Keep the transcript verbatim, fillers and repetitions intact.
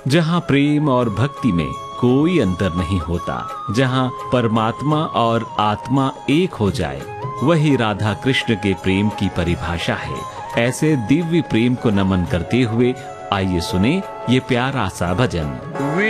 जहाँ प्रेम और भक्ति में कोई अंतर नहीं होता, जहाँ परमात्मा और आत्मा एक हो जाए, वही राधा कृष्ण के प्रेम की परिभाषा है। ऐसे दिव्य प्रेम को नमन करते हुए आइए सुने ये प्यारा सा भजन।